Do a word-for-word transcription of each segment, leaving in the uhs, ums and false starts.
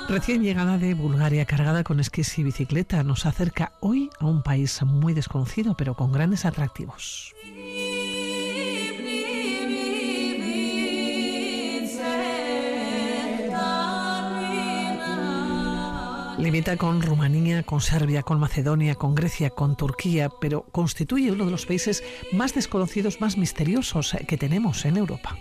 Recién llegada de Bulgaria, cargada con esquís y bicicleta, nos acerca hoy a un país muy desconocido, pero con grandes atractivos. Limita con Rumanía, con Serbia, con Macedonia, con Grecia, con Turquía, pero constituye uno de los países más desconocidos, más misteriosos que tenemos en Europa.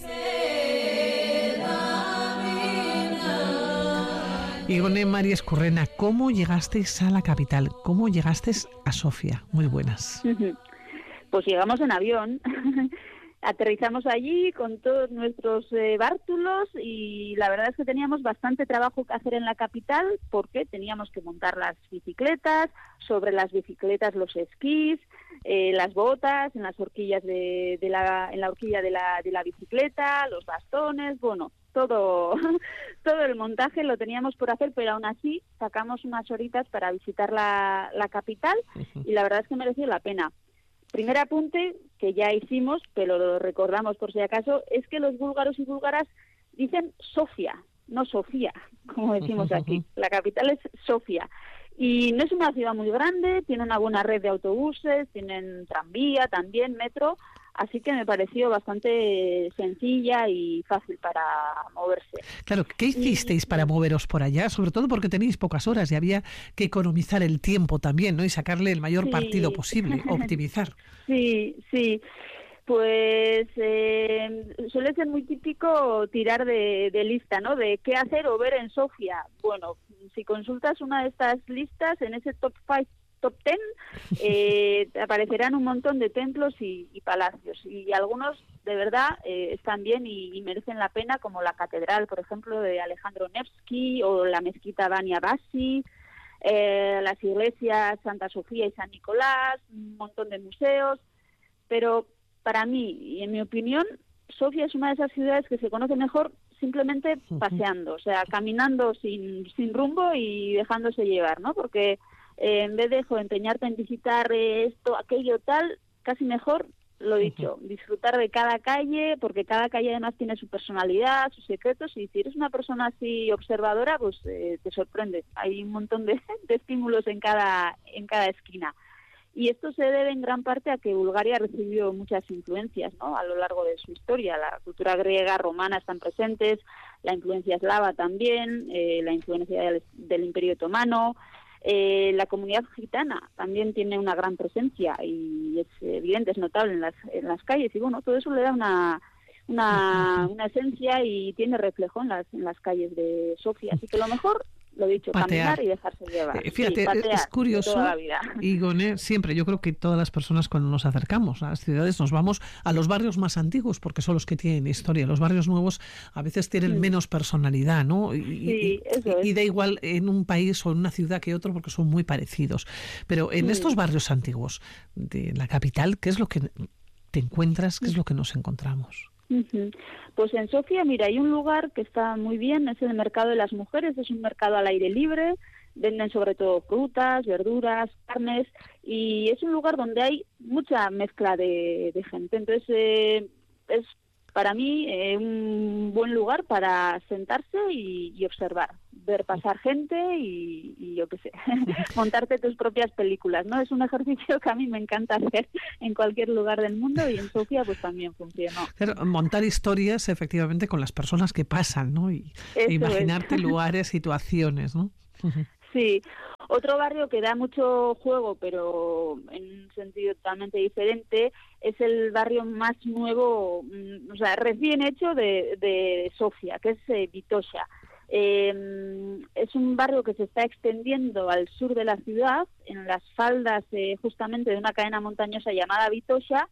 Igone María Escurrena, ¿cómo llegasteis a la capital? ¿Cómo llegasteis a Sofía? Muy buenas. Pues llegamos en avión. Aterrizamos allí con todos nuestros eh, bártulos y la verdad es que teníamos bastante trabajo que hacer en la capital porque teníamos que montar las bicicletas, sobre las bicicletas los esquís, eh, las botas, en las horquillas de, de la, en la horquilla de la, de la bicicleta, los bastones, bueno, todo, todo el montaje lo teníamos por hacer, pero aún así sacamos unas horitas para visitar la, la capital y la verdad es que mereció la pena. Primer apunte, que ya hicimos, pero lo recordamos por si acaso, es que los búlgaros y búlgaras dicen Sofía, no Sofía, como decimos aquí. La capital es Sofía. Y no es una ciudad muy grande, tiene una buena red de autobuses, tienen tranvía también, metro, así que me pareció bastante sencilla y fácil para moverse. Claro, ¿qué hicisteis y, para moveros por allá? Sobre todo porque tenéis pocas horas y había que economizar el tiempo también, ¿no? Y sacarle el mayor sí. partido posible, optimizar. Sí, sí. Pues eh, suele ser muy típico tirar de, de lista, ¿no? De qué hacer o ver en Sofía. Bueno, si consultas una de estas listas, en ese top cinco, top diez, eh, te aparecerán un montón de templos y, y palacios. Y algunos, de verdad, eh, están bien y, y merecen la pena, como la catedral, por ejemplo, de Alejandro Nevsky, o la mezquita Bani Abbasi, eh, las iglesias Santa Sofía y San Nicolás, un montón de museos. Pero para mí, y en mi opinión, Sofía es una de esas ciudades que se conoce mejor simplemente paseando, o sea, caminando sin, sin rumbo y dejándose llevar, ¿no? Porque eh, en vez de jo, empeñarte en visitar eh, esto, aquello, tal, casi mejor, lo dicho, disfrutar de cada calle, porque cada calle además tiene su personalidad, sus secretos, y si eres una persona así observadora, pues eh, te sorprende. Hay un montón de, de estímulos en cada, en cada esquina. Y esto se debe en gran parte a que Bulgaria recibió muchas influencias, ¿no? A lo largo de su historia. La cultura griega, romana están presentes, la influencia eslava también, eh, la influencia del, del Imperio Otomano, eh, la comunidad gitana también tiene una gran presencia y es evidente, es notable en las, en las calles. Y bueno, todo eso le da una, una, una esencia y tiene reflejo en las, en las calles de Sofía. Así que lo mejor, lo dicho, patear. Caminar y dejarse llevar. Eh, fíjate, sí, patear, es curioso, toda la vida. Igone, siempre, yo creo que todas las personas cuando nos acercamos a las ciudades nos vamos a los barrios más antiguos porque son los que tienen historia. Los barrios nuevos a veces tienen sí. menos personalidad, ¿no? Y, sí, eso y, es. y da igual en un país o en una ciudad que otro porque son muy parecidos. Pero en sí. estos barrios antiguos de la capital, ¿qué es lo que te encuentras? ¿Qué es lo que nos encontramos? Uh-huh. Pues en Sofía, mira, hay un lugar que está muy bien, es el Mercado de las Mujeres, es un mercado al aire libre, venden sobre todo frutas, verduras, carnes, y es un lugar donde hay mucha mezcla de, de gente. Entonces, eh, es para mí eh, un buen lugar para sentarse y, y observar, ver pasar gente y, y yo qué sé, montarte tus propias películas, ¿no? Es un ejercicio que a mí me encanta hacer en cualquier lugar del mundo y en Sofía pues también funcionó. Pero montar historias efectivamente con las personas que pasan, ¿no? Y Eso imaginarte es. lugares, situaciones, ¿no? Sí, otro barrio que da mucho juego, pero en un sentido totalmente diferente, es el barrio más nuevo, o sea, recién hecho de, de Sofía, que es eh, Vitosa. Eh, es un barrio que se está extendiendo al sur de la ciudad, en las faldas eh, justamente de una cadena montañosa llamada Vitosa,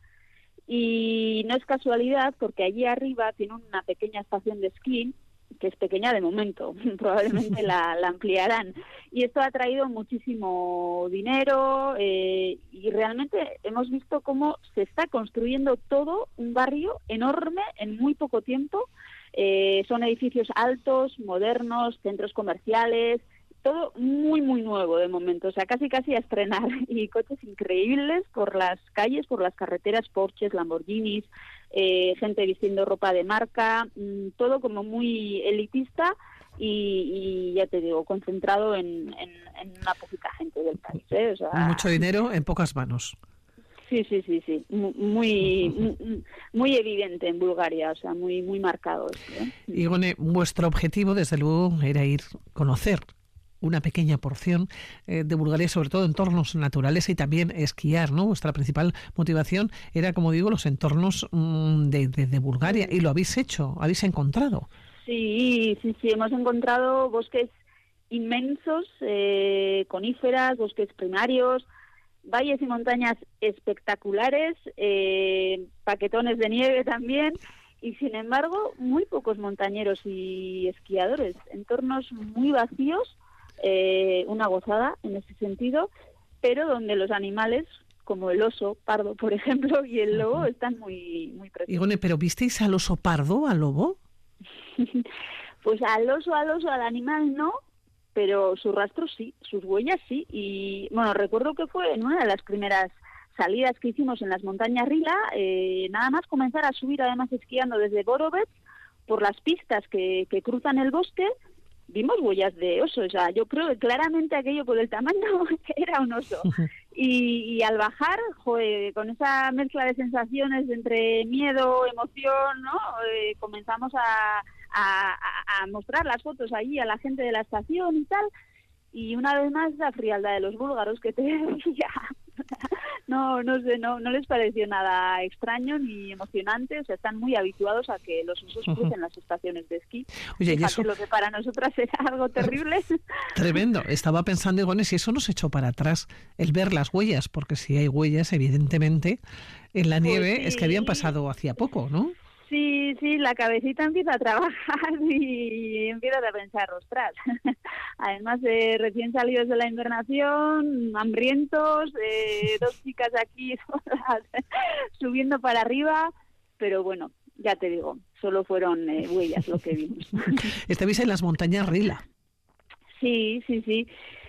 y no es casualidad porque allí arriba tiene una pequeña estación de esquí, que es pequeña de momento, probablemente la, la ampliarán. Y esto ha traído muchísimo dinero eh, y realmente hemos visto cómo se está construyendo todo un barrio enorme en muy poco tiempo. Eh, son edificios altos, modernos, centros comerciales, todo muy, muy nuevo de momento, o sea, casi, casi a estrenar. Y coches increíbles por las calles, por las carreteras, Porsches, Lamborghinis, eh, gente vistiendo ropa de marca, mmm, todo como muy elitista, y, y ya te digo, concentrado en, en, en una poquita gente del país, ¿eh? O sea, mucho dinero en pocas manos. Sí, sí, sí, sí, muy, muy, muy evidente en Bulgaria, o sea, muy, muy marcado esto, ¿eh? Igone, vuestro objetivo, desde luego, era ir a conocer una pequeña porción eh, de Bulgaria, sobre todo entornos naturales y también esquiar, ¿no? Vuestra principal motivación era, como digo, los entornos mmm, de, de, de Bulgaria, y lo habéis hecho, habéis encontrado. Sí, sí, sí, hemos encontrado bosques inmensos, eh, coníferas, bosques primarios, valles y montañas espectaculares, eh, paquetones de nieve también, y sin embargo muy pocos montañeros y esquiadores, entornos muy vacíos, eh, una gozada en ese sentido, pero donde los animales, como el oso pardo, por ejemplo, y el lobo, están muy, muy presentes. Igone, ¿pero visteis al oso pardo, al lobo? Pues al oso, al oso, al animal no, pero sus rastros sí, sus huellas sí. Y bueno, recuerdo que fue en una de las primeras salidas que hicimos en las montañas Rila, eh, nada más comenzar a subir, además esquiando desde Borovets, por las pistas que, que cruzan el bosque, vimos huellas de oso. O sea, yo creo que claramente aquello por el tamaño era un oso. Y, y al bajar, joder, con esa mezcla de sensaciones entre miedo, emoción, ¿no? Eh, comenzamos a, a, a mostrar las fotos allí a la gente de la estación y tal. Y una vez más la frialdad de los búlgaros, que te decía, no, no sé, no, no les pareció nada extraño ni emocionante. O sea, están muy habituados a que los osos crucen uh-huh. las estaciones de esquí. Oye, Fíjate, y eso, lo que para nosotras era algo terrible. Tremendo. Estaba pensando, Igone, si eso nos echó para atrás el ver las huellas, porque si hay huellas, evidentemente, en la nieve, pues sí, es que habían pasado hacía poco, ¿no? Sí, sí, la cabecita empieza a trabajar y empiezas a pensar, ostras. Además, eh, recién salidos de la invernación, hambrientos, eh, dos chicas aquí subiendo para arriba, pero bueno, ya te digo, solo fueron eh, huellas lo que vimos. Estabais en las montañas Rila. Sí, sí, sí.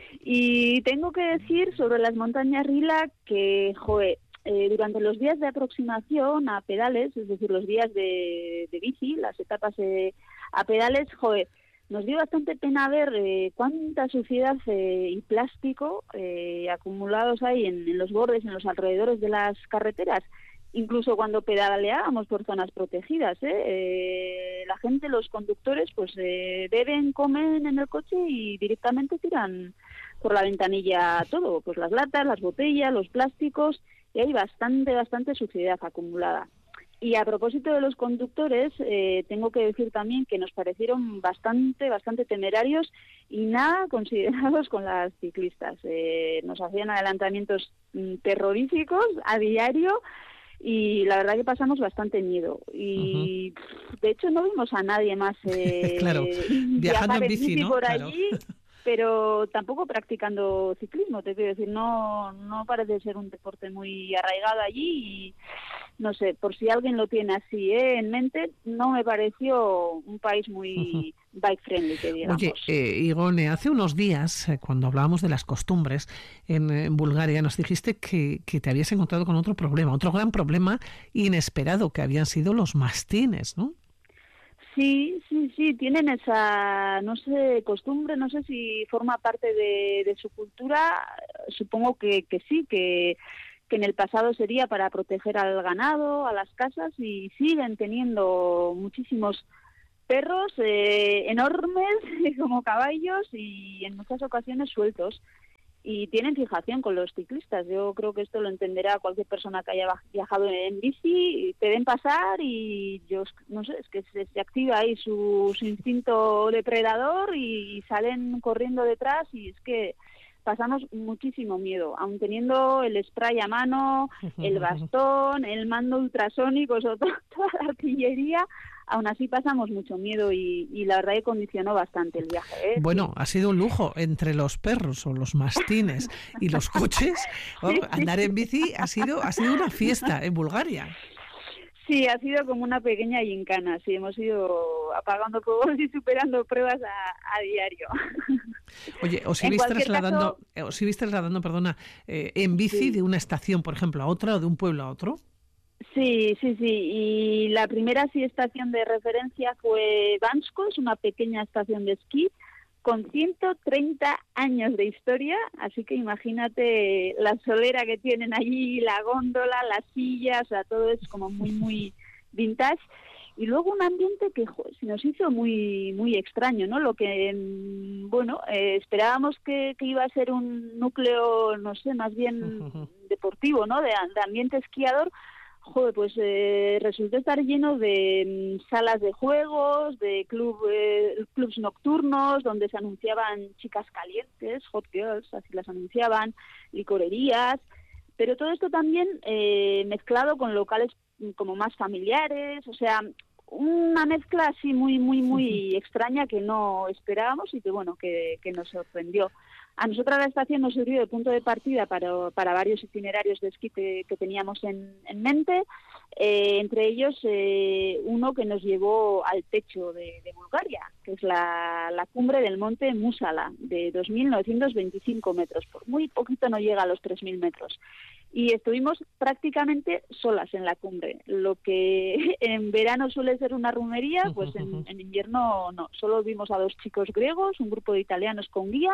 Y tengo que decir sobre las montañas Rila que, joder, Eh, durante los días de aproximación a pedales, es decir, los días de, de bici, las etapas eh, a pedales, joder, nos dio bastante pena ver eh, cuánta suciedad eh, y plástico eh, acumulados hay en, en los bordes, en los alrededores de las carreteras, incluso cuando pedaleábamos por zonas protegidas. ¿eh? Eh, la gente, los conductores, pues eh, beben, comen en el coche y directamente tiran por la ventanilla todo, pues las latas, las botellas, los plásticos. Y hay bastante, bastante suciedad acumulada. Y a propósito de los conductores, eh, tengo que decir también que nos parecieron bastante, bastante temerarios y nada considerados con las ciclistas. Eh, nos hacían adelantamientos mm, terroríficos a diario y la verdad que pasamos bastante miedo. Y uh-huh. de hecho no vimos a nadie más eh, claro, viajando en bici, ¿no? por Claro. allí. Pero tampoco practicando ciclismo, te quiero decir, no no parece ser un deporte muy arraigado allí y no sé, por si alguien lo tiene así ¿eh? en mente, no me pareció un país muy uh-huh. bike friendly, que digamos. Oye, eh, Igone, hace unos días, eh, cuando hablábamos de las costumbres en, en Bulgaria, nos dijiste que, que te habías encontrado con otro problema, otro gran problema inesperado, que habían sido los mastines, ¿no? Sí, sí, sí, tienen esa, no sé, costumbre, no sé si forma parte de, de su cultura, supongo que, que sí, que, que en el pasado sería para proteger al ganado, a las casas, y siguen teniendo muchísimos perros eh, enormes como caballos y en muchas ocasiones sueltos. Y tienen fijación con los ciclistas. Yo creo que esto lo entenderá cualquier persona que haya viajado en bici. Te ven pasar y yo no sé, es que se, se activa ahí su, su instinto depredador y salen corriendo detrás y es que pasamos muchísimo miedo, aun teniendo el spray a mano, el bastón, el mando ultrasónico, o sea, toda, toda la artillería. Aún así pasamos mucho miedo y, y la verdad que condicionó bastante el viaje. ¿eh? Bueno, sí. ha sido un lujo entre los perros o los mastines y los coches. Oh, sí, andar sí. en bici ha sido ha sido una fiesta en Bulgaria. Sí, ha sido como una pequeña gincana. Sí, hemos ido apagando fuegos y superando pruebas a, a diario. Oye, os ibais trasladando, caso, os ibais trasladando, perdona, eh, en bici sí. de una estación, por ejemplo, a otra o de un pueblo a otro. Sí, sí, sí. Y la primera sí estación de referencia fue Bansko, es una pequeña estación de esquí con ciento treinta años de historia, así que imagínate la solera que tienen allí, la góndola, las sillas, o sea, todo es como muy, muy vintage. Y luego un ambiente que jo, se nos hizo muy muy extraño, ¿no? Lo que, bueno, eh, esperábamos que, que iba a ser un núcleo, no sé, más bien deportivo, ¿no? De, de ambiente esquiador. Joder, pues eh, resultó estar lleno de mm, salas de juegos, de club, eh, clubs nocturnos, donde se anunciaban chicas calientes, hot girls, así las anunciaban, licorerías, pero todo esto también eh, mezclado con locales como más familiares, o sea, una mezcla así muy, muy, muy extraña que no esperábamos y que, bueno, que, que nos sorprendió. A nosotros la estación nos sirvió de punto de partida para, para varios itinerarios de esquí que, que teníamos en, en mente, eh, entre ellos eh, uno que nos llevó al techo de, de Bulgaria, que es la, la cumbre del monte Musala, de dos mil novecientos veinticinco metros, por muy poquito no llega a los tres mil metros. Y estuvimos prácticamente solas en la cumbre, lo que en verano suele ser una rumería, pues en, en invierno no, solo vimos a dos chicos griegos, un grupo de italianos con guía,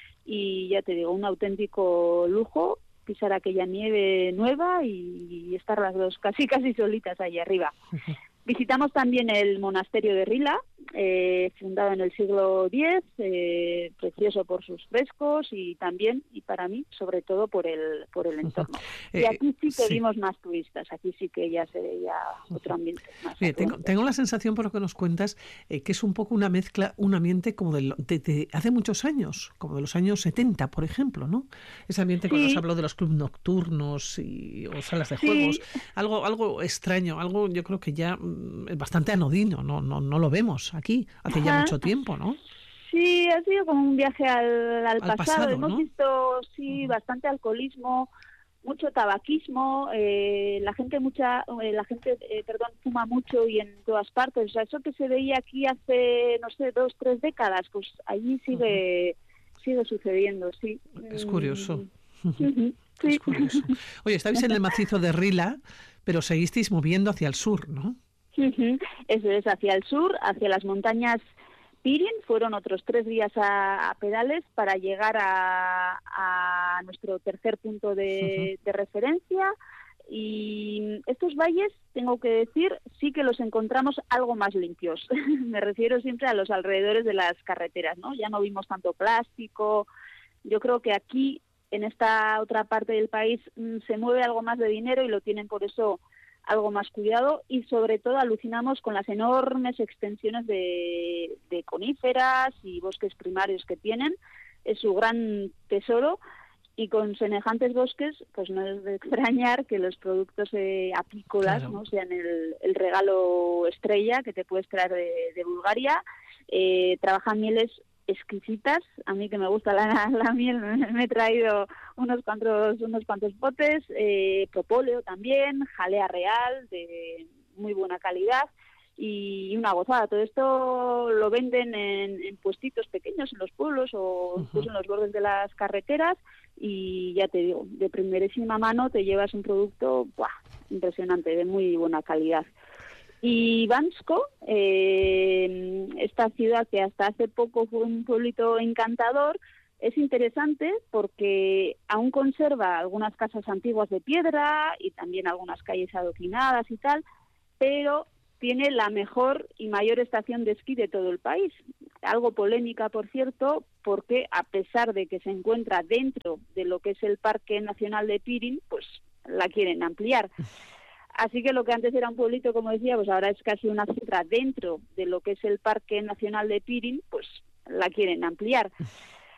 y ya te digo, un auténtico lujo pisar aquella nieve nueva y, y estar las dos casi casi solitas ahí arriba. Visitamos también el monasterio de Rila, eh, fundado en el siglo diez, eh, precioso por sus frescos y también, y para mí, sobre todo por el por el entorno. Uh-huh. Y aquí sí que eh, sí. vimos más turistas, aquí sí que ya se veía otro ambiente más. Bien, tengo, tengo la sensación, por lo que nos cuentas, eh, que es un poco una mezcla, un ambiente como de, de, de hace muchos años, como de los años setenta, por ejemplo, ¿no? Ese ambiente sí. Cuando os hablo de los clubes nocturnos y, o salas de juegos, sí. algo algo extraño, algo yo creo que ya es bastante anodino, no no no lo vemos aquí hace Ajá. ya mucho tiempo, ¿no? Sí, ha sido como un viaje al, al, al pasado. pasado. Hemos ¿no? visto sí uh-huh. bastante alcoholismo, mucho tabaquismo, eh, la gente mucha, eh, la gente, eh, perdón, fuma mucho y en todas partes. O sea, eso que se veía aquí hace, no sé, dos, tres décadas, pues allí sigue uh-huh. sigue sucediendo, sí. Es curioso. Uh-huh. Sí. Es curioso. Oye, estáis en el macizo de Rila, pero seguisteis moviendo hacia el sur, ¿no? Uh-huh. Eso es, hacia el sur, hacia las montañas Pirin. Fueron otros tres días a, a pedales para llegar a, a nuestro tercer punto de, uh-huh. de referencia. Y estos valles, tengo que decir, sí que los encontramos algo más limpios. Me refiero siempre a los alrededores de las carreteras, ¿no? Ya no vimos tanto plástico. Yo creo que aquí, en esta otra parte del país, se mueve algo más de dinero y lo tienen por eso algo más cuidado, y sobre todo alucinamos con las enormes extensiones de, de coníferas y bosques primarios que tienen. Es su gran tesoro, y con semejantes bosques pues no es de extrañar que los productos eh, apícolas claro. no sean el, el regalo estrella que te puedes traer de, de Bulgaria. Eh, trabajan mieles exquisitas. A mí, que me gusta la, la miel, me, me he traído unos cuantos unos cuantos botes, eh, propóleo también, jalea real de muy buena calidad y una gozada. Todo esto lo venden en, en puestitos pequeños en los pueblos o incluso en los bordes de las carreteras, y ya te digo, de primerísima mano te llevas un producto ¡buah!, impresionante, de muy buena calidad. Y Bansko, eh, esta ciudad que hasta hace poco fue un pueblito encantador, es interesante porque aún conserva algunas casas antiguas de piedra y también algunas calles adoquinadas y tal, pero tiene la mejor y mayor estación de esquí de todo el país. Algo polémica, por cierto, porque a pesar de que se encuentra dentro de lo que es el Parque Nacional de Pirin, pues la quieren ampliar. Así que lo que antes era un pueblito, como decía, pues ahora es casi una ciudad dentro de lo que es el Parque Nacional de Pirin, pues la quieren ampliar.